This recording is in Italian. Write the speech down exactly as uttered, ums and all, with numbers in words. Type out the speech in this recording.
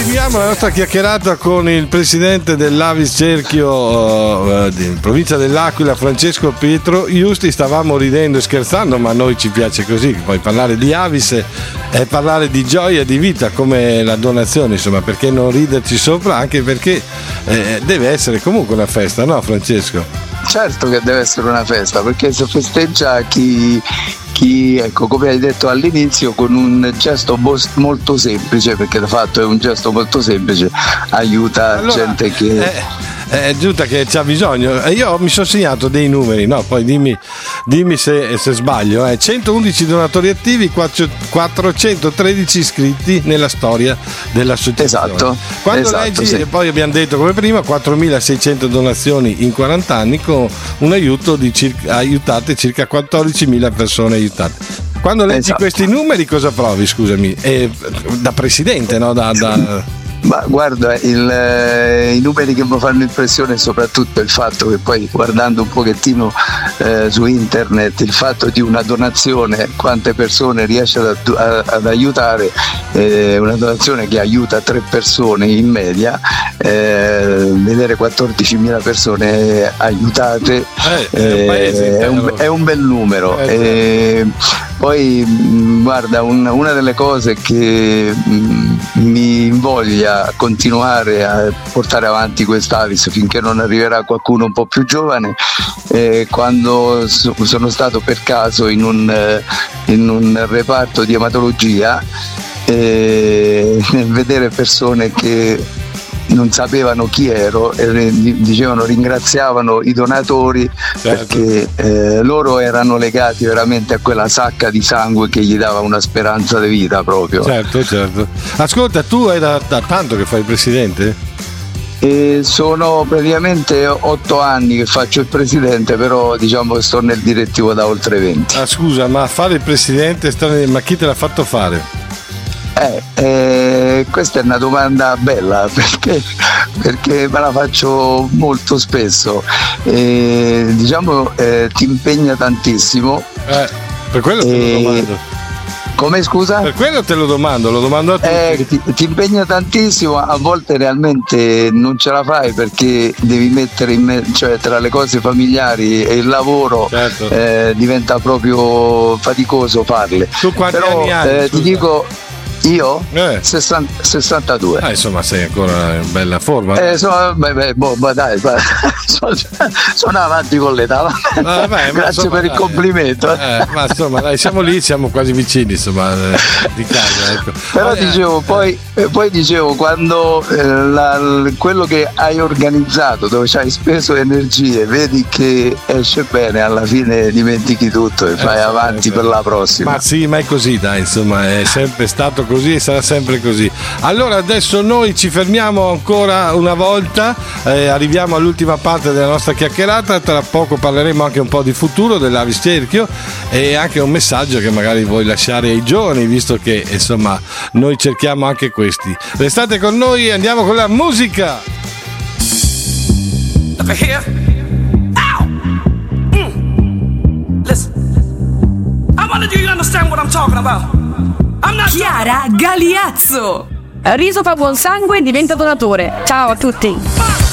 Continuiamo la nostra chiacchierata con il presidente dell'Avis Cerchio uh, di provincia dell'Aquila, Francesco Pietro Iusti. Stavamo ridendo e scherzando, ma a noi ci piace così. Poi parlare di Avis è parlare di gioia e di vita, come la donazione, insomma, perché non riderci sopra, anche perché eh, deve essere comunque una festa, no Francesco? Certo che deve essere una festa, perché si festeggia chi, chi, ecco, come hai detto all'inizio, con un gesto molto semplice, perché di fatto è un gesto molto semplice, aiuta allora, gente che... Eh... è giusta che c'ha bisogno. Io mi sono segnato dei numeri, no? Poi dimmi, dimmi se, se sbaglio. Eh. centoundici donatori attivi, quattrocentotredici iscritti nella storia dell'associazione. Esatto. Quando esatto, leggi, sì. E poi abbiamo detto come prima, quattromilaseicento donazioni in quaranta anni, con un aiuto di circa, aiutate circa quattordicimila persone aiutate. Quando leggi esatto. questi numeri cosa provi, scusami? Eh, da presidente, no? Da, da... Ma guarda, il, eh, i numeri che mi fanno impressione è soprattutto il fatto che poi, guardando un pochettino eh, su internet, il fatto di una donazione, quante persone riesce ad, a, ad aiutare, eh, una donazione che aiuta tre persone in media, eh, vedere quattordicimila persone aiutate eh, è, un paese, è, un, è un bel numero. Eh, eh, poi guarda, un, una delle cose che mh, mi invoglia a continuare a portare avanti quest'Avis finché non arriverà qualcuno un po' più giovane, eh, quando so, sono stato per caso in un, eh, in un reparto di ematologia, eh, nel vedere persone che non sapevano chi ero e dicevano, ringraziavano i donatori, certo. Perché eh, loro erano legati veramente a quella sacca di sangue che gli dava una speranza di vita proprio. Certo, certo. Ascolta, tu è da, da tanto che fai il presidente? E sono praticamente otto anni che faccio il presidente, però diciamo che sto nel direttivo da oltre venti. Ah, scusa, ma fare il presidente, ma chi te l'ha fatto fare? Eh, eh, questa è una domanda bella, perché, perché me la faccio molto spesso. Eh, diciamo eh, ti impegna tantissimo. Eh, per quello te eh, lo domando. Come, scusa? Per quello te lo domando, lo domando a tutti. Eh, ti, ti impegna tantissimo, a volte realmente non ce la fai perché devi mettere in me- cioè tra le cose familiari e il lavoro, certo. eh, diventa proprio faticoso farle. Tu quanti Però, anni hai? Eh, ti dico, io? Eh. sessanta, sessantadue. Ah, insomma, sei ancora in bella forma. Eh, so, beh, beh, boh, beh, dai, beh, sono, sono avanti con l'età. Ah, vabbè, grazie insomma, per il dai, complimento. Eh, ma insomma, dai, siamo lì, siamo quasi vicini, insomma, di casa. Ecco. Però allora, dicevo, eh. poi, eh, poi dicevo, quando eh, la, quello che hai organizzato, dove ci hai speso energie, vedi che esce bene, alla fine dimentichi tutto e eh, fai avanti eh, per la prossima. Ma sì, ma è così, dai, insomma, è sempre stato così. Così e sarà sempre così. Allora adesso noi ci fermiamo ancora una volta, eh, arriviamo all'ultima parte della nostra chiacchierata. Tra poco parleremo anche un po' di futuro dell'Avis Cerchio e anche un messaggio che magari vuoi lasciare ai giovani, visto che insomma noi cerchiamo anche questi. Restate con noi e andiamo con la musica. Look here. Ow. Mm. Listen. I want you to understand what I'm talking about. Chiara Galiazzo. Riso fa buon sangue e diventa donatore. Ciao a tutti.